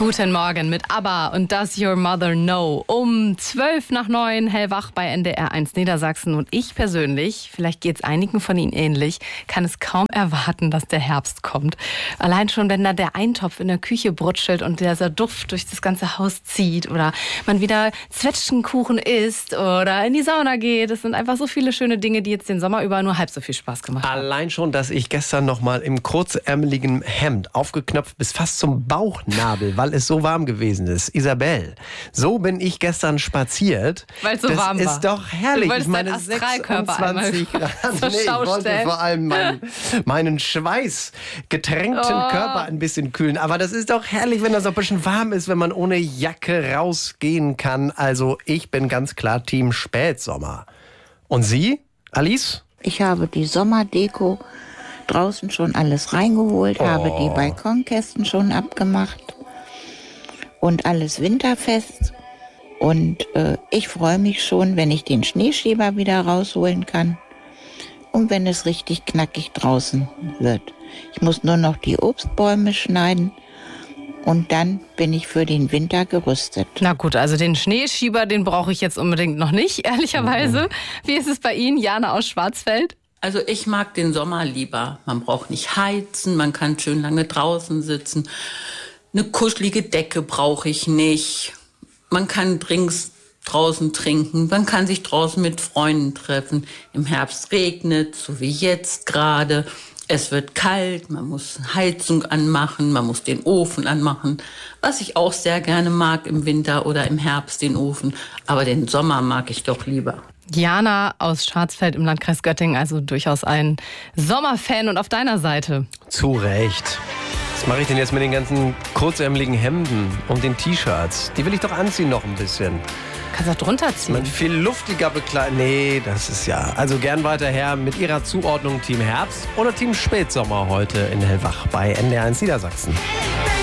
Guten Morgen mit ABBA und Does Your Mother Know? Um 8:55 hellwach bei NDR 1 Niedersachsen. Und ich persönlich, vielleicht geht es einigen von Ihnen ähnlich, kann es kaum erwarten, dass der Herbst kommt. Allein schon, wenn da der Eintopf in der Küche brutschelt und dieser Duft durch das ganze Haus zieht oder man wieder Zwetschgenkuchen isst oder in die Sauna geht. Es sind einfach so viele schöne Dinge, die jetzt den Sommer über nur halb so viel Spaß gemacht haben. Allein schon, dass ich gestern noch mal im kurzärmeligen Hemd aufgeknöpft bis fast zum Bauchnabel, weil es so warm gewesen ist. Isabel, so bin ich gestern spaziert. Weil es so warm war. Das ist doch herrlich. Ich meine, 26 Grad. Nee, ich wollte vor allem meinen schweißgetränkten Körper ein bisschen kühlen. Aber das ist doch herrlich, wenn das so ein bisschen warm ist, wenn man ohne Jacke rausgehen kann. Also ich bin ganz klar Team Spätsommer. Und Sie, Alice? Ich habe die Sommerdeko draußen schon alles reingeholt, habe die Balkonkästen schon abgemacht und alles winterfest. Und ich freue mich schon, wenn ich den Schneeschieber wieder rausholen kann und wenn es richtig knackig draußen wird. Ich muss nur noch die Obstbäume schneiden und dann bin ich für den Winter gerüstet. Na gut, also den Schneeschieber, den brauche ich jetzt unbedingt noch nicht, ehrlicherweise. Wie ist es bei Ihnen, Jana aus Schwarzfeld? Also ich mag den Sommer lieber. Man braucht nicht heizen, man kann schön lange draußen sitzen. Eine kuschelige Decke brauche ich nicht. Man kann Drinks draußen trinken, man kann sich draußen mit Freunden treffen. Im Herbst regnet, so wie jetzt gerade. Es wird kalt, man muss Heizung anmachen, man muss den Ofen anmachen. Was ich auch sehr gerne mag im Winter oder im Herbst, den Ofen. Aber den Sommer mag ich doch lieber. Jana aus Schwarzfeld im Landkreis Göttingen, also durchaus ein Sommerfan und auf deiner Seite. Zu Recht. Was mache ich denn jetzt mit den ganzen kurzärmeligen Hemden und den T-Shirts? Die will ich doch anziehen noch ein bisschen. Kannst auch drunter ziehen. Man viel luftiger bekleidet. Nee, das ist ja. Also gern weiterher mit Ihrer Zuordnung Team Herbst oder Team Spätsommer heute in Hellwach bei NDR 1 Niedersachsen.